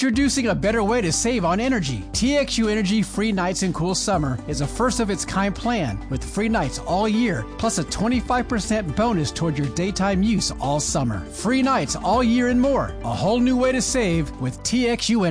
Introducing a better way to save on energy. TXU Energy Free Nights and Cool Summer is a first-of-its-kind plan with free nights all year, plus a 25% bonus toward your daytime use all summer. Free nights all year and more. A whole new way to save with TXU Energy.